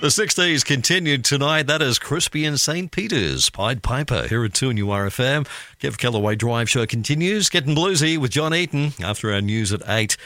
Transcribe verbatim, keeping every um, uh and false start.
The sixties continued tonight. That is Crispy and Saint Peter's, Pied Piper, here at two and U R F M. Kev Callaway Drive Show continues. Getting bluesy with John Eaton after our news at eight.